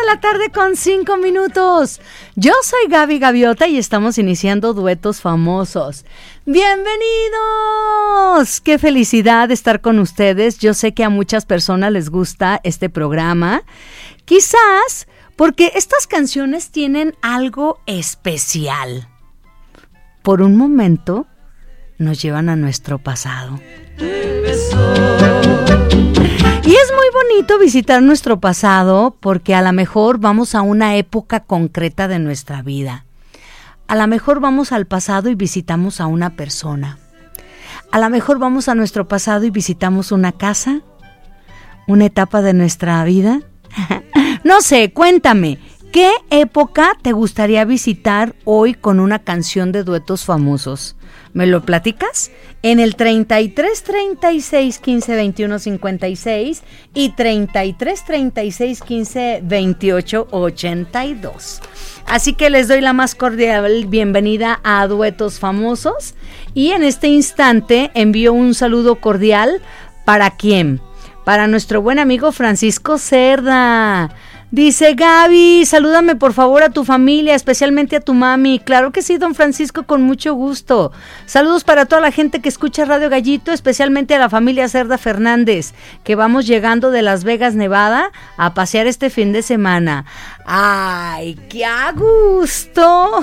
la tarde con 5 minutos. Yo soy Gaby Gaviota y estamos iniciando Duetos Famosos. ¡Bienvenidos! ¡Qué felicidad estar con ustedes! Yo sé que a muchas personas les gusta este programa. Quizás porque estas canciones tienen algo especial. Por un momento nos llevan a nuestro pasado. Y es muy bonito visitar nuestro pasado porque a lo mejor vamos a una época concreta de nuestra vida. A lo mejor vamos al pasado y visitamos a una persona. A lo mejor vamos a nuestro pasado y visitamos una casa, una etapa de nuestra vida. No sé, cuéntame, ¿qué época te gustaría visitar hoy con una canción de Duetos Famosos? ¿Me lo platicas? En el 33 36 15 21 56 y 33 36 15 28 82. Así que les doy la más cordial bienvenida a Duetos Famosos y en este instante envío un saludo cordial ¿para quién? Para nuestro buen amigo Francisco Cerda. Dice Gaby, salúdame por favor a tu familia, especialmente a tu mami. Claro que sí, don Francisco, con mucho gusto. Saludos para toda la gente que escucha Radio Gallito, especialmente a la familia Cerda Fernández, que vamos llegando de Las Vegas, Nevada, a pasear este fin de semana. ¡Ay, qué a gusto!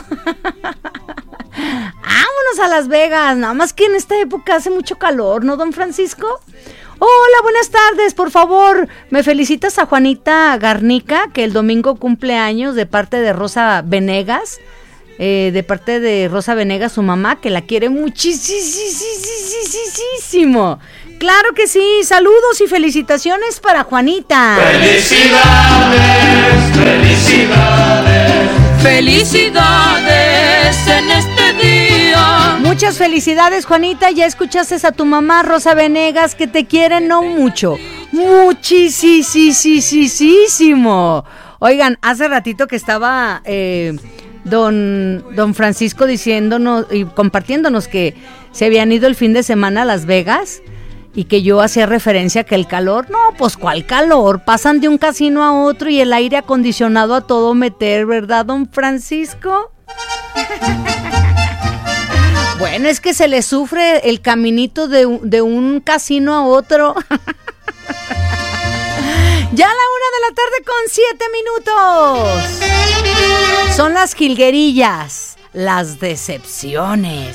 Vámonos a Las Vegas, nada más que en esta época hace mucho calor, ¿no, don Francisco? Hola, buenas tardes, por favor, me felicitas a Juanita Garnica, que el domingo cumple años de parte de Rosa Venegas, su mamá, que la quiere muchísimo. Claro que sí, saludos y felicitaciones para Juanita. Felicidades, felicidades, felicidades en este día. Muchas felicidades, Juanita, ya escuchaste a tu mamá Rosa Venegas, que te quiere no mucho, muchísimo. Oigan, hace ratito que estaba don Francisco diciéndonos y compartiéndonos que se habían ido el fin de semana a Las Vegas y que yo hacía referencia a que el calor, no, pues ¿cuál calor? Pasan de un casino a otro y el aire acondicionado a todo meter, ¿verdad, don Francisco? Bueno, es que se le sufre el caminito de un casino a otro. Ya a la 1:00 p.m. con 7 minutos. Son las jilguerillas, las decepciones.